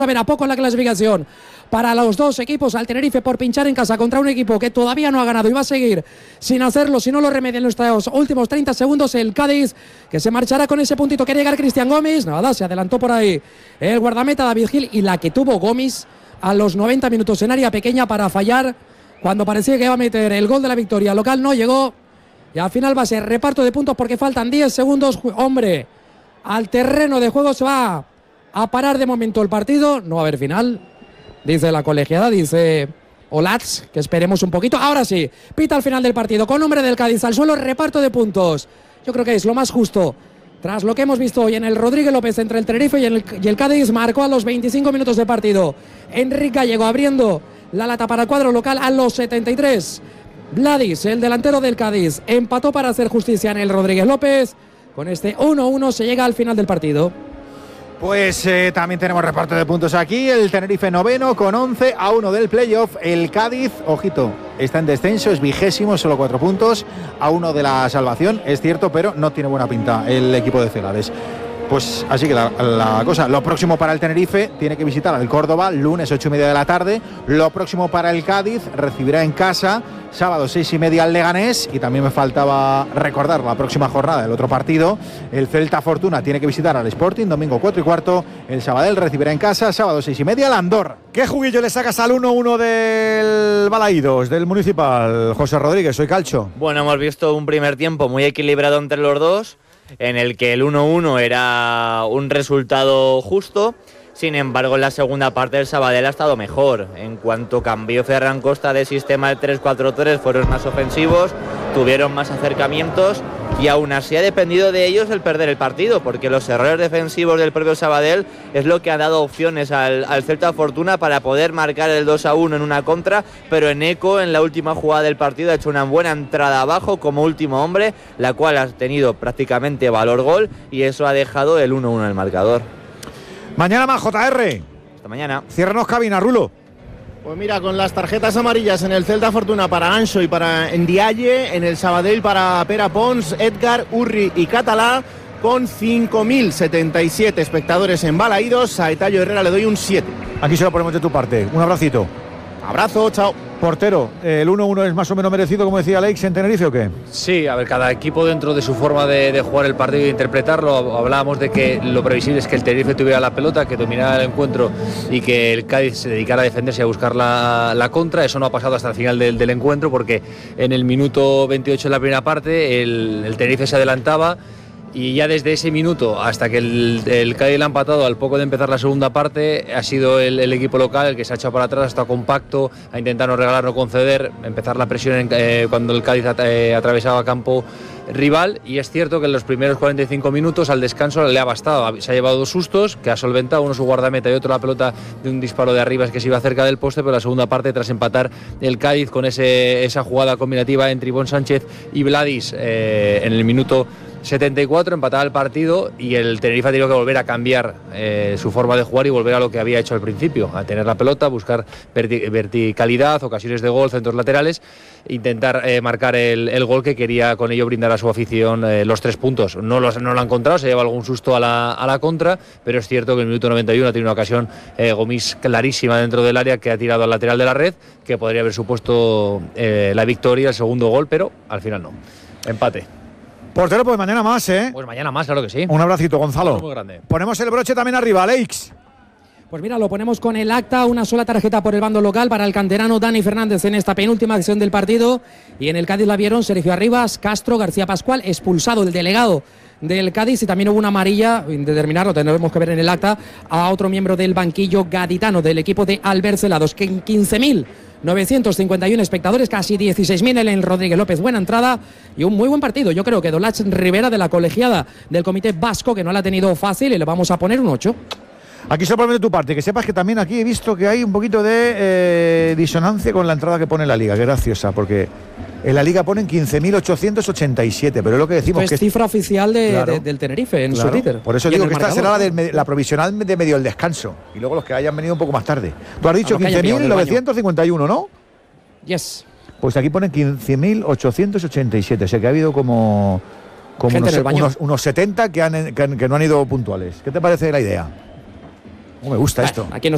A ver, a poco la clasificación para los dos equipos, al Tenerife por pinchar en casa contra un equipo que todavía no ha ganado y va a seguir sin hacerlo si no lo remedian en los últimos 30 segundos. El Cádiz, que se marchará con ese puntito. Quiere llegar Cristian Gómez, nada, se adelantó por ahí el guardameta David Gil, y la que tuvo Gómez a los 90 minutos en área pequeña para fallar cuando parecía que iba a meter el gol de la victoria local, no llegó, y al final va a ser reparto de puntos porque faltan 10 segundos. Hombre, al terreno de juego se va a parar de momento el partido, no va a haber final, dice la colegiada, dice Olats, que esperemos un poquito. Ahora sí, pita al final del partido con nombre del Cádiz al suelo, reparto de puntos. Yo creo que es lo más justo tras lo que hemos visto hoy en el Rodríguez López entre el Tenerife y el Cádiz. Marcó a los 25 minutos de partido Enrique Gallego, abriendo la lata para el cuadro local a los 73. Vladis, el delantero del Cádiz, empató para hacer justicia en el Rodríguez López. Con este 1-1 se llega al final del partido. Pues también tenemos reparto de puntos aquí. El Tenerife noveno con 11 a 1 del playoff. El Cádiz, ojito, está en descenso, es 20º, solo 4 puntos a 1 de la salvación. Es cierto, pero no tiene buena pinta el equipo de Celades. Pues así que la cosa. Lo próximo para el Tenerife, tiene que visitar al Córdoba, lunes 8:30 de la tarde. Lo próximo para el Cádiz, recibirá en casa, sábado 6:30 al Leganés. Y también me faltaba recordar la próxima jornada del otro partido. El Celta Fortuna tiene que visitar al Sporting, domingo 4:15. El Sabadell recibirá en casa, sábado 6:30 al Andorra. ¿Qué juguillo le sacas al 1-1 del Balaídos, del Municipal? José Rodríguez, soy Calcho. Bueno, hemos visto un primer tiempo muy equilibrado entre los dos, en el que el 1-1 era un resultado justo. Sin embargo, en la segunda parte el Sabadell ha estado mejor. En cuanto cambió Ferran Costa de sistema de 3-4-3, fueron más ofensivos, tuvieron más acercamientos, y aún así ha dependido de ellos el perder el partido, porque los errores defensivos del propio Sabadell es lo que ha dado opciones al Celta Fortuna para poder marcar el 2-1 en una contra, pero Eneco en la última jugada del partido ha hecho una buena entrada abajo como último hombre, la cual ha tenido prácticamente valor gol, y eso ha dejado el 1-1 en el marcador. Mañana más, JR. Hasta mañana. Ciérranos cabina, Rulo. Pues mira, con las tarjetas amarillas en el Celta Fortuna para Anxo y para Ndiaye, en el Sabadell para Pere Pons, Edgar, Urri y Catalá, con 5.077 espectadores en Balaídos. A Etayo Herrera le doy un 7. Aquí se lo ponemos de tu parte. Un abracito. Abrazo, chao. Portero, ¿el 1-1 es más o menos merecido, como decía Alex, en Tenerife o qué? Sí, a ver, cada equipo dentro de su forma de jugar el partido y de interpretarlo. Hablábamos de que lo previsible es que el Tenerife tuviera la pelota, que dominara el encuentro y que el Cádiz se dedicara a defenderse y a buscar la contra. Eso no ha pasado hasta el final del encuentro, porque en el minuto 28 de la primera parte el Tenerife se adelantaba, y ya desde ese minuto hasta que el Cádiz le ha empatado al poco de empezar la segunda parte, ha sido el equipo local el que se ha echado para atrás, ha estado compacto, ha intentado no regalar, no conceder, empezar la presión cuando el Cádiz atravesaba campo rival. Y es cierto que en los primeros 45 minutos al descanso le ha bastado, se ha llevado 2 sustos que ha solventado, uno su guardameta y otro la pelota de un disparo de arriba que se iba cerca del poste, pero la segunda parte, tras empatar el Cádiz con esa jugada combinativa entre Ivonne Sánchez y Vladis en el minuto 74, empataba el partido, y el Tenerife ha tenido que volver a cambiar su forma de jugar y volver a lo que había hecho al principio, a tener la pelota, buscar verticalidad, ocasiones de gol, centros laterales, intentar marcar el gol que quería con ello brindar a su afición los 3 puntos. No lo ha encontrado, se lleva algún susto a la contra, pero es cierto que en el minuto 91 ha tenido una ocasión Gomis clarísima dentro del área, que ha tirado al lateral de la red, que podría haber supuesto la victoria, el segundo gol, pero al final no. Empate. Portero, pues mañana más, ¿eh? Pues mañana más, claro que sí. Un abracito, Gonzalo. Muy grande. Ponemos el broche también arriba, Alex. Pues mira, lo ponemos con el acta, una sola tarjeta por el bando local para el canterano Dani Fernández en esta penúltima acción del partido. Y en el Cádiz la vieron Sergio Arribas, Castro, García Pascual, expulsado el delegado del Cádiz, y también hubo una amarilla, indeterminada, lo tendremos que ver en el acta, a otro miembro del banquillo gaditano del equipo de Albert Celados, que en 15.951 espectadores, casi 16.000 en el Rodríguez López. Buena entrada y un muy buen partido. Yo creo que Dolach Rivera, de la colegiada del Comité Vasco, que no la ha tenido fácil, y le vamos a poner un 8. Aquí se pone de tu parte, que sepas que también aquí he visto que hay un poquito de disonancia con la entrada que pone la Liga, que es graciosa, porque en la Liga ponen 15.887, pero es lo que decimos. Esto es cifra oficial del Tenerife en su Twitter. Por eso digo que esta será la provisional de medio el descanso, y luego los que hayan venido un poco más tarde. Tú has dicho 15.951, ¿no? Yes. Pues aquí ponen 15.887, o sea que ha habido como unos 70 que no han ido puntuales. ¿Qué te parece la idea? Me gusta esto. Aquí no